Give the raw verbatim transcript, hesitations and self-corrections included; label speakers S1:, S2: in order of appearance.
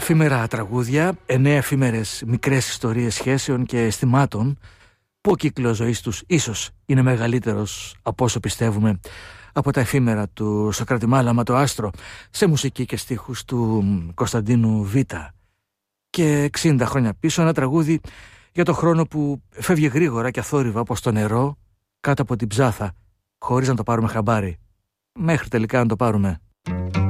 S1: Εφήμερα τραγούδια, εννέα εφήμερες μικρές ιστορίες σχέσεων και αισθημάτων που ο κύκλος ζωής τους ίσως είναι μεγαλύτερος από όσο πιστεύουμε από τα εφήμερα του Σωκράτη Μάλαμα το Άστρο, σε μουσική και στίχους του Κωνσταντίνου Β. Και εξήντα χρόνια πίσω ένα τραγούδι για το χρόνο που φεύγει γρήγορα και αθόρυβα όπως το νερό κάτω από την ψάθα, χωρίς να το πάρουμε χαμπάρι, μέχρι τελικά να το πάρουμε.